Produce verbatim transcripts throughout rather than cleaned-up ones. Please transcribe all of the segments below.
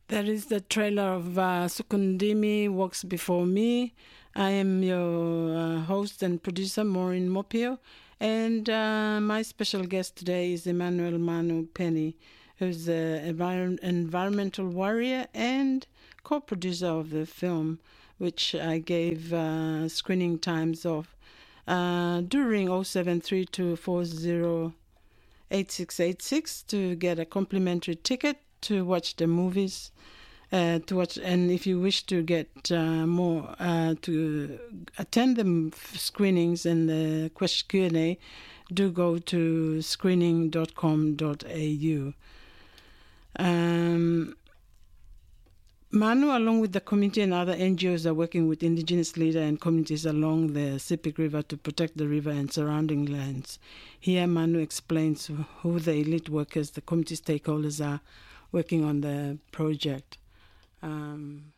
There is the trailer of uh, Sukundimi Walks Before Me. I am your uh, host and producer, Maureen Mopio. And uh, my special guest today is Emmanuel Manu Penny, who's an envir- environmental warrior and co-producer of the film, which I gave uh, screening times of uh, during oh seven three two four zero eight six eight six to get a complimentary ticket to watch the movies. Uh, to watch, and if you wish to get uh, more uh, to attend the f- screenings and the question Q and A, do go to screening dot com dot a u. Um, Manu, along with the community and other N G Os, are working with indigenous leaders and communities along the Sepik River to protect the river and surrounding lands. Here, Manu explains who the elite workers, the community stakeholders are working on the project. Um,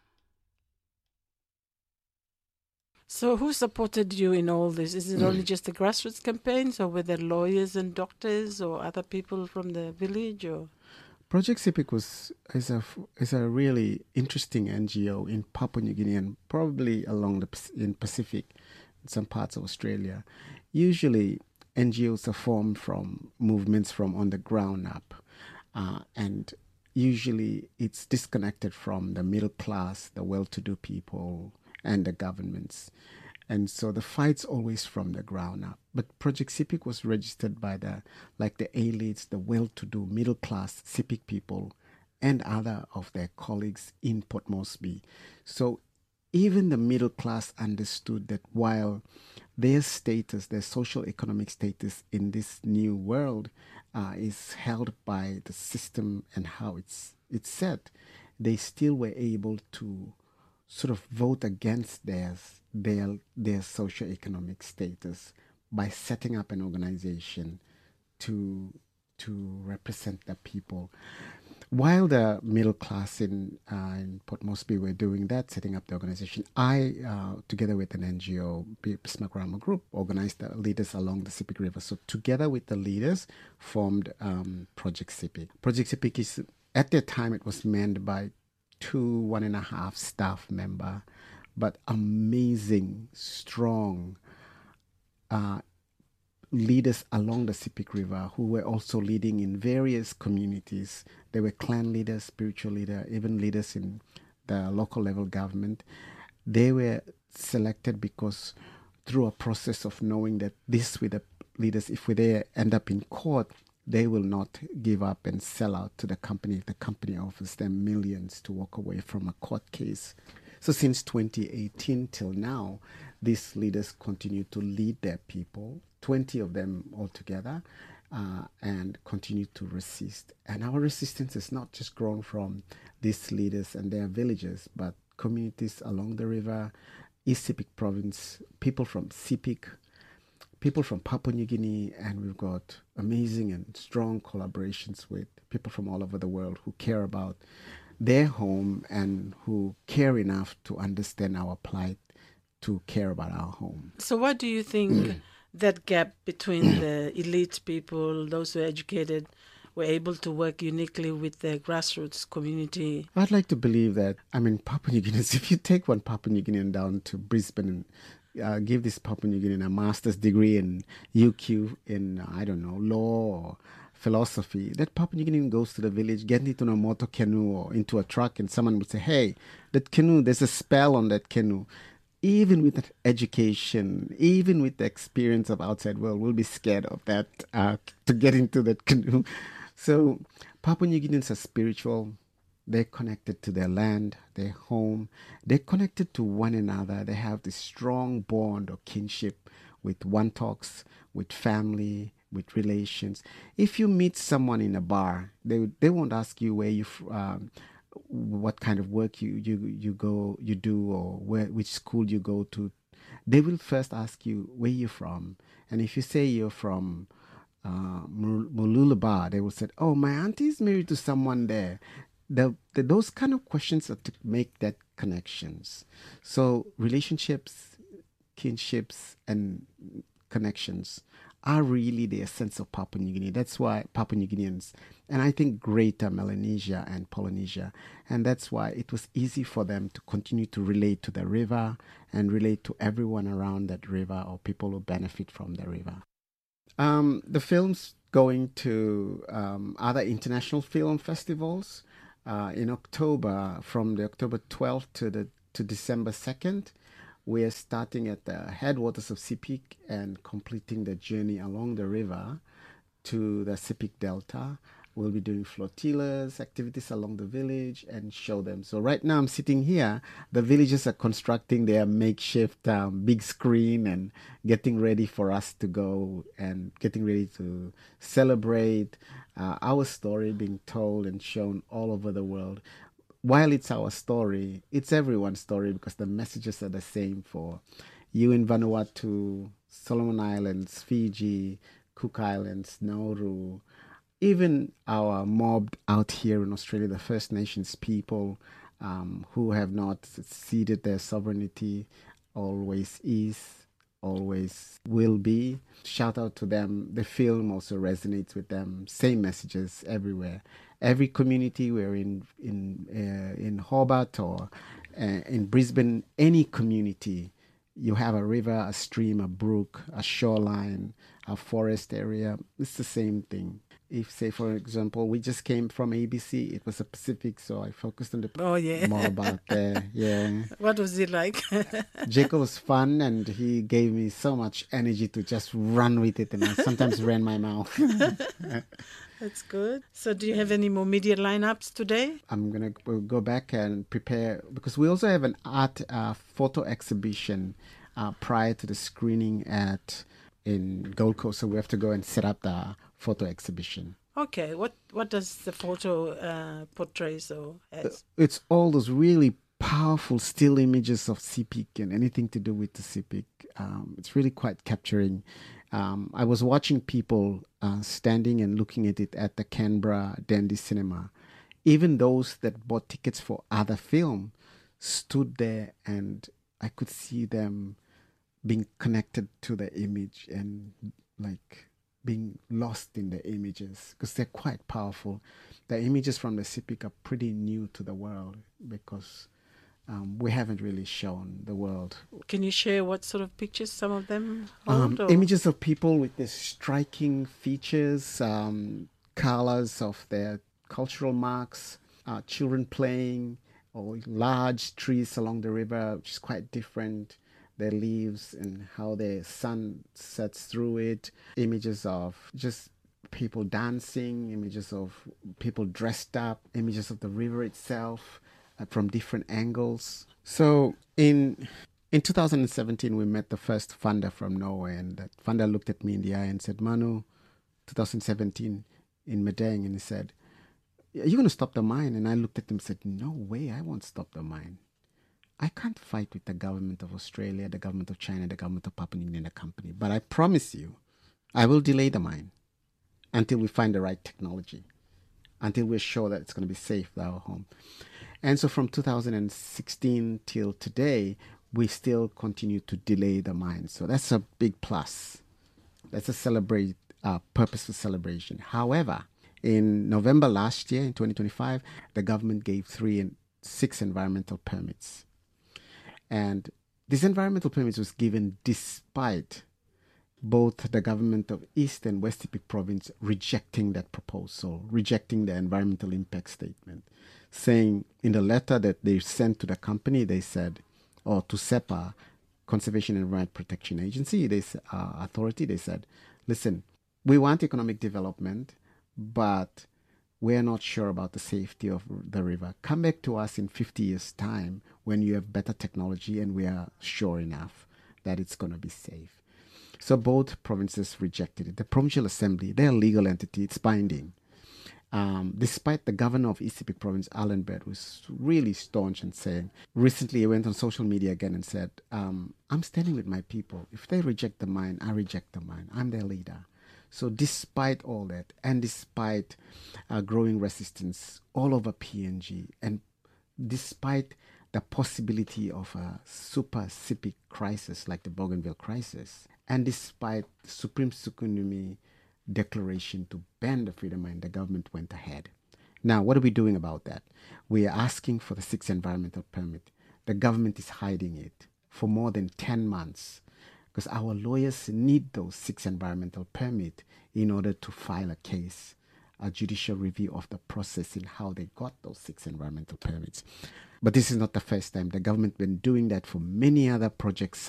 so who supported you in all this? Is it only just the grassroots campaigns, or were there lawyers and doctors or other people from the village? Or Project Sepik was is a is a really interesting N G O in Papua New Guinea and probably along the in Pacific, in some parts of Australia. Usually, N G Os are formed from movements from on the ground up, uh, and usually it's disconnected from the middle class, the well-to-do people, and the governments. And so the fight's always from the ground up. But Project Sepik was registered by the, like the elites, the well-to-do middle-class Sepik people, and other of their colleagues in Port Moresby. So even the middle class understood that while their status, their social economic status in this new world uh, is held by the system and how it's it's set, they still were able to sort of vote against theirs, their their socioeconomic status by setting up an organization to to represent the people. While the middle class in, uh, in Port Moresby were doing that, setting up the organization, I, uh, together with an N G O, Bismarck Group, organized the leaders along the Sepik River. So together with the leaders, formed um, Project Sepik. Project Sepik is, at that time, it was manned by two one and a half staff member, but amazing, strong uh, leaders along the Sepik River who were also leading in various communities. They were clan leaders, spiritual leaders, even leaders in the local level government. They were selected because through a process of knowing that these were the leaders, if they end up in court, they will not give up and sell out to the company if the company offers them millions to walk away from a court case. So since twenty eighteen till now, these leaders continue to lead their people, twenty of them altogether, uh, and continue to resist. And our resistance is not just grown from these leaders and their villages, but communities along the river, East Sepik province, people from Sepik, people from Papua New Guinea, and we've got amazing and strong collaborations with people from all over the world who care about their home and who care enough to understand our plight, to care about our home. So what do you think that gap between the elite people, those who are educated, were able to work uniquely with the grassroots community? I'd like to believe that, I mean, Papua New Guineans, if you take one Papua New Guinean down to Brisbane and uh, give this Papua New Guinean a master's degree in U Q in, I don't know, law or philosophy, that Papua New Guinean goes to the village, get into a motor canoe or into a truck, and someone would say, hey, that canoe, there's a spell on that canoe. Even with that education, even with the experience of outside world, we'll be scared of that uh, to get into that canoe. So Papua New Guineans are spiritual. They're connected to their land, their home. They're connected to one another. They have this strong bond or kinship with Wantoks, with family, with relations. If you meet someone in a bar, they they won't ask you where you um, what kind of work you, you you go you do or where which school you go to. They will first ask you where you're from, and if you say you're from uh, Mooloolaba, they will say, "Oh, my auntie is married to someone there." The, the those kind of questions are to make that connections. So relationships, kinships, and connections are really the essence of Papua New Guinea. That's why Papua New Guineans, and I think Greater Melanesia and Polynesia, and that's why it was easy for them to continue to relate to the river and relate to everyone around that river or people who benefit from the river. Um, the film's going to um, other international film festivals uh, in October, from the October twelfth to the to December second. We're starting at the headwaters of Sepik and completing the journey along the river to the Sepik Delta. We'll be doing flotillas, activities along the village, and show them. So right now I'm sitting here. The villagers are constructing their makeshift um, big screen and getting ready for us to go and getting ready to celebrate uh, our story being told and shown all over the world. While it's our story, it's everyone's story because the messages are the same for you in Vanuatu, Solomon Islands, Fiji, Cook Islands, Nauru, even our mob out here in Australia, the First Nations people um, who have not ceded their sovereignty, always is, always will be. Shout out to them. The film also resonates with them. Same messages everywhere. Every community, we're in in uh, in Hobart or uh, in Brisbane, any community, you have a river, a stream, a brook, a shoreline, a forest area. It's the same thing. If, say, for example, we just came from A B C, it was a Pacific, so I focused on the oh yeah more about there. Yeah. What was it like? Jacob was fun, and he gave me so much energy to just run with it, and I sometimes ran my mouth. That's good. So do you have any more media lineups today? I'm going to go back and prepare, because we also have an art uh, photo exhibition uh, prior to the screening at in Gold Coast. So we have to go and set up the photo exhibition. Okay. What what does the photo uh, portray so as? It's all those really powerful still images of Sepik and anything to do with the Sepik. Um, it's really quite capturing. Um, I was watching people uh, standing and looking at it at the Canberra Dandy Cinema. Even those that bought tickets for other film stood there, and I could see them being connected to the image and like being lost in the images because they're quite powerful. The images from the Sepik are pretty new to the world because Um, we haven't really shown the world. Can you share what sort of pictures some of them hold? Um, images of people with these striking features, um, colors of their cultural marks, uh, children playing, or large trees along the river, which is quite different, their leaves and how the sun sets through it, images of just people dancing, images of people dressed up, images of the river itself, from different angles. So in in two thousand seventeen, we met the first funder from Norway, and that funder looked at me in the eye and said, Manu, twenty seventeen in Madang, and he said, are you going to stop the mine? And I looked at him and said, no way, I won't stop the mine. I can't fight with the government of Australia, the government of China, the government of Papua New Guinea, and the company, but I promise you, I will delay the mine until we find the right technology, until we're sure that it's going to be safe for our home. And so from two thousand sixteen till today, we still continue to delay the mine. So that's a big plus. That's a celebrate, uh, purposeful celebration. However, in November last year, in twenty twenty-five, the government gave three and six environmental permits. And this environmental permits was given despite both the government of East and West Sepik province rejecting that proposal, rejecting the environmental impact statement, saying in the letter that they sent to the company, they said, or to SEPA, Conservation and Environment Protection Agency, they uh, authority, they said, listen, we want economic development, but we're not sure about the safety of the river. Come back to us in fifty years' time when you have better technology and we are sure enough that it's going to be safe. So both provinces rejected it. The Provincial Assembly, they're a legal entity, it's binding. Um, despite the governor of East Sepik Province, Alan Baird, was really staunch and saying, recently he went on social media again and said, um, I'm standing with my people. If they reject the mine, I reject the mine. I'm their leader. So despite all that, and despite uh, growing resistance all over P N G, and despite the possibility of a super Sepik crisis like the Bougainville crisis, And despite the Supreme Sukunumi declaration to ban the freedom mine, the government went ahead. Now, what are we doing about that? We are asking for the sixth environmental permit. The government is hiding it for more than ten months because our lawyers need those six environmental permit in order to file a case, a judicial review of the process in how they got those six environmental permits. But this is not the first time. The government has been doing that for many other projects